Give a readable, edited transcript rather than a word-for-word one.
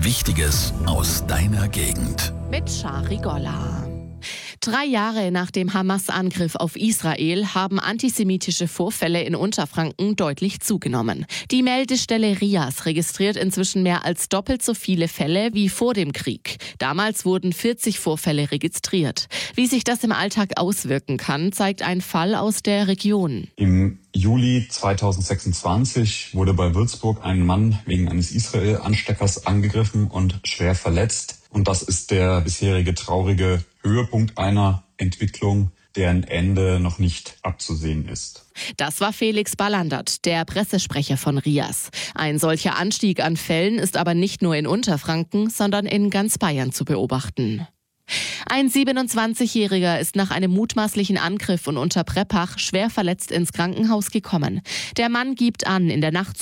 Wichtiges aus deiner Gegend. Mit Shari Golla. 3 Jahre nach dem Hamas-Angriff auf Israel haben antisemitische Vorfälle in Unterfranken deutlich zugenommen. Die Meldestelle RIAS registriert inzwischen mehr als doppelt so viele Fälle wie vor dem Krieg. Damals wurden 40 Vorfälle registriert. Wie sich das im Alltag auswirken kann, zeigt ein Fall aus der Region. Im Juli 2026 wurde bei Würzburg ein Mann wegen eines Israel-Ansteckers angegriffen und schwer verletzt. Und das ist der bisherige traurige Höhepunkt einer Entwicklung, deren Ende noch nicht abzusehen ist. Das war Felix Ballandert, der Pressesprecher von RIAS. Ein solcher Anstieg an Fällen ist aber nicht nur in Unterfranken, sondern in ganz Bayern zu beobachten. Ein 27-Jähriger ist nach einem mutmaßlichen Angriff in Unterpreppach schwer verletzt ins Krankenhaus gekommen. Der Mann gibt an, in der Nacht